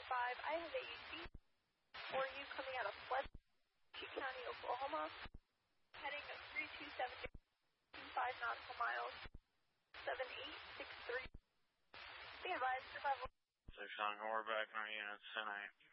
I have a D for you coming out of Pleasant County, Oklahoma, heading 327 5 nautical miles, 7863. Be advised, survival. 6 on, we're back on units tonight.